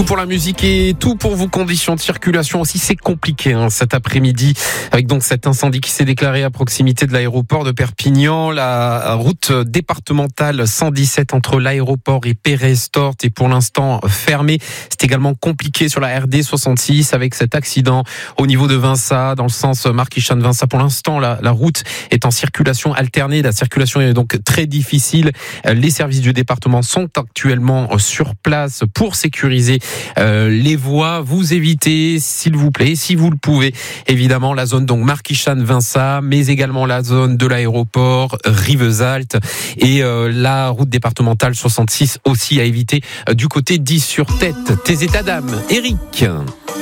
pour la musique et tout pour vos conditions de circulation aussi. C'est compliqué cet après-midi avec donc cet incendie qui s'est déclaré à proximité de l'aéroport de Perpignan. La route départementale 117 entre l'aéroport et Pérestort est pour l'instant fermée. C'est également compliqué sur la RD 66 avec cet accident au niveau de Vinça dans le sens Marquichane-Vinça. Pour l'instant, la route est en circulation alternée. La circulation est donc très difficile. Les services du département sont actuellement sur place pour sécuriser les voies. Vous évitez, s'il vous plaît, si vous le pouvez, évidemment la zone donc Marquichane-Vinça, mais également la zone de l'aéroport, Rivesaltes et la route départementale 66 aussi à éviter du côté d'Is-sur-Tête. Tes états d'âme, Eric.